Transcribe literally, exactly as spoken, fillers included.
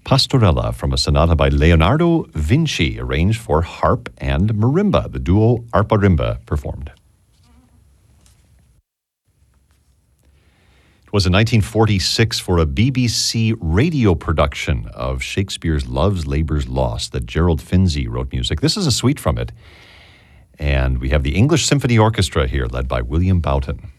Pastorella from a sonata by Leonardo Vinci, arranged for harp and marimba. The duo Arpa-Rimba performed. It was in nineteen forty-six for a B B C radio production of Shakespeare's Love's Labour's Lost that Gerald Finzi wrote music. This is a suite from it. And we have the English Symphony Orchestra here, led by William Boughton.